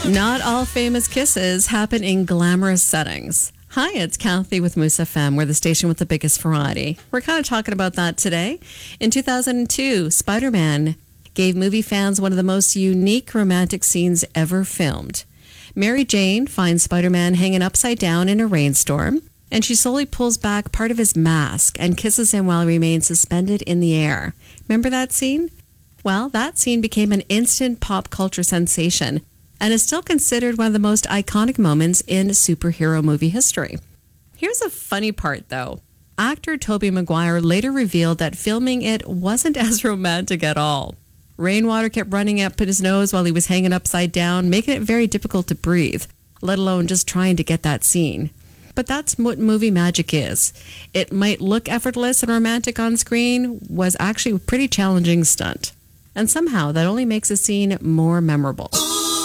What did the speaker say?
Not all famous kisses happen in glamorous settings. Hi, it's Kathy with Moose FM. We're the station with the biggest variety. We're kind of talking about that today. In 2002, Spider-Man gave movie fans one of the most unique romantic scenes ever filmed. Mary Jane finds Spider-Man hanging upside down in a rainstorm, and she slowly pulls back part of his mask and kisses him while he remains suspended in the air. Remember that scene? Well, that scene became an instant pop culture sensation and is still considered one of the most iconic moments in superhero movie history. Here's a funny part, though. Actor Tobey Maguire later revealed that filming it wasn't as romantic at all. Rainwater kept running up his nose while he was hanging upside down, making it very difficult to breathe, let alone just trying to get that scene. But that's what movie magic is. It might look effortless and romantic on screen, was actually a pretty challenging stunt. And somehow that only makes a scene more memorable.